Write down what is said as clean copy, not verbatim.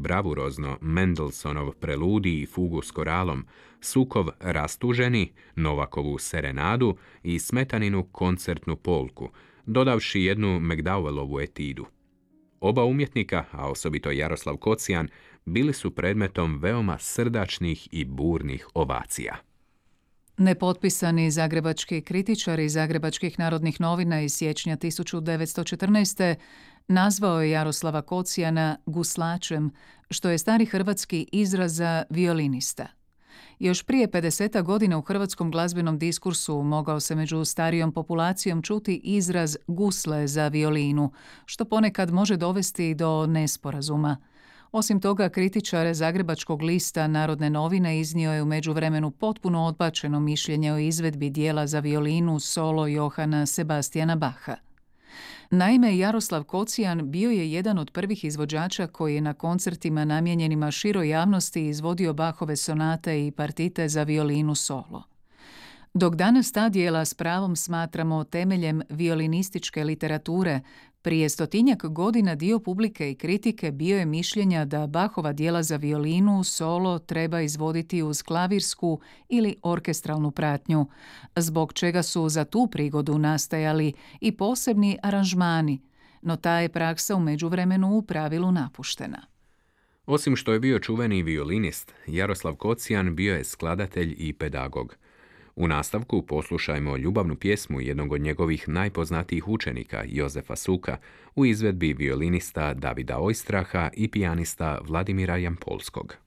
bravurozno Mendelssohnov preludij i fugu s koralom, Sukov Rastuženi, Novakovu Serenadu i Smetaninu koncertnu polku, dodavši jednu McDowellovu etidu. Oba umjetnika, a osobito Jaroslav Kocijan, bili su predmetom veoma srdačnih i burnih ovacija. Nepotpisani zagrebački kritičar iz Zagrebačkih narodnih novina iz siječnja 1914. nazvao je Jaroslava Kocijana guslačem, što je stari hrvatski izraz za violinista. Još prije 50 godina u hrvatskom glazbenom diskursu mogao se među starijom populacijom čuti izraz gusle za violinu, što ponekad može dovesti do nesporazuma. Osim toga, kritičar Zagrebačkog lista Narodne novine iznio je u međuvremenu potpuno odbačeno mišljenje o izvedbi dijela za violinu solo Johana Sebastiana Bacha. Naime, Jaroslav Kocijan bio je jedan od prvih izvođača koji je na koncertima namijenjenima široj javnosti izvodio Bachove sonate i partite za violinu solo. Dok danas ta dijela s pravom smatramo temeljem violinističke literature, prije 100-tinjak godina dio publike i kritike bio je mišljenja da Bachova dijela za violinu solo treba izvoditi uz klavirsku ili orkestralnu pratnju, zbog čega su za tu prigodu nastajali i posebni aranžmani, no ta je praksa u međuvremenu u pravilu napuštena. Osim što je bio čuveni violinist, Jaroslav Kocijan bio je skladatelj i pedagog. U nastavku poslušajmo ljubavnu pjesmu jednog od njegovih najpoznatijih učenika, Jozefa Suka, u izvedbi violinista Davida Ojstraha i pijanista Vladimira Jampolskog.